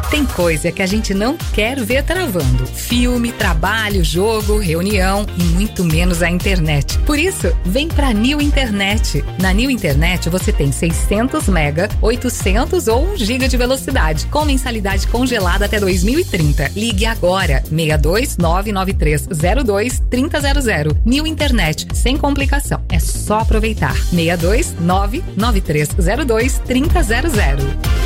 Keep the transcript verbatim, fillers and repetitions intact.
Tem coisa que a gente não quer ver travando. Filme, trabalho, jogo, reunião e muito menos a internet. Por isso, vem pra New Internet. Na New Internet você tem seiscentos mega, oitocentos ou um giga de velocidade, com mensalidade congelada até dois mil e trinta. Ligue agora, seis dois nove nove três zero dois três zero zero zero. New Internet, sem complicação. É só aproveitar. seis dois nove nove três zero dois três zero zero.